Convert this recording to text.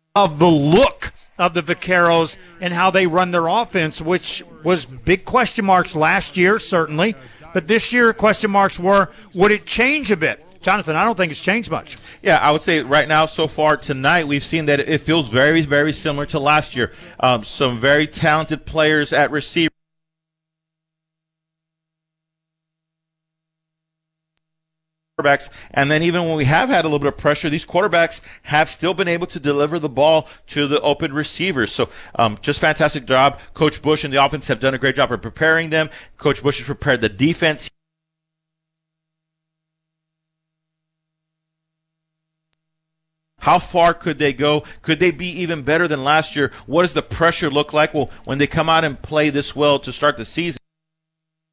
of the look of the Vaqueros and how they run their offense, which was big question marks last year, certainly. But this year, question marks were, would it change a bit? Jonathan, I don't think it's changed much. Yeah, I would say right now, so far tonight, we've seen that it feels very, very similar to last year. Some very talented players at receiver. And then even when we have had a little bit of pressure, these quarterbacks have still been able to deliver the ball to the open receivers. So just fantastic job. Coach Bush and the offense have done a great job of preparing them. Coach Bush has prepared the defense. How far could they go? Could they be even better than last year? What does the pressure look like? Well, when they come out and play this well to start the season,